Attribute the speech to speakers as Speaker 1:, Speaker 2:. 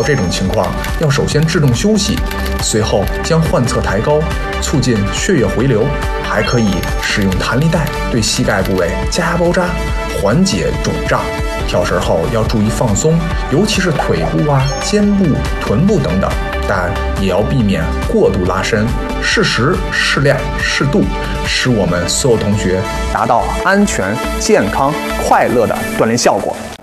Speaker 1: 这种情况，要首先制动休息，随后将患侧抬高，促进血液回流。还可以使用弹力带对膝盖部位加压包扎，缓解肿胀。跳绳后要注意放松，尤其是腿部肩部、臀部等等，但也要避免过度拉伸，适时、适量、适度，使我们所有同学达到安全、健康、快乐的锻炼效果。